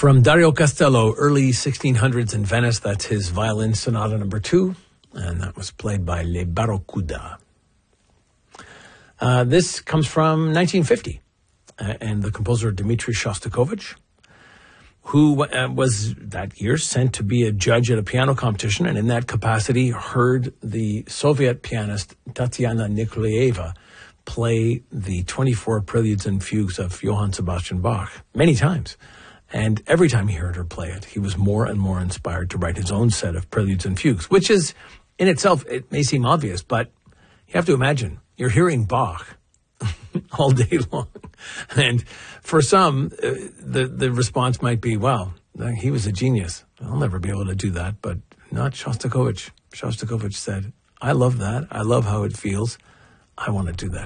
From Dario Castello, early 1600s in Venice, that's his violin sonata number 2, and that was played by Le Barracuda. This comes from 1950, and the composer Dmitri Shostakovich, who was that year sent to be a judge at a piano competition, and in that capacity heard the Soviet pianist Tatiana Nikolaeva play the 24 preludes and fugues of Johann Sebastian Bach many times. And every time he heard her play it, he was more and more inspired to write his own set of preludes and fugues, which is, in itself, it may seem obvious, but you have to imagine, you're hearing Bach all day long. And for some, the response might be, wow, he was a genius. I'll never be able to do that, but not Shostakovich. Shostakovich said, I love that. I love how it feels. I want to do that.